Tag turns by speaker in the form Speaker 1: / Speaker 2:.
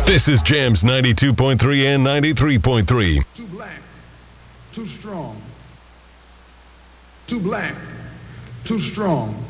Speaker 1: This is Jams 92.3 and 93.3.
Speaker 2: Too black, too strong. Too black, too strong.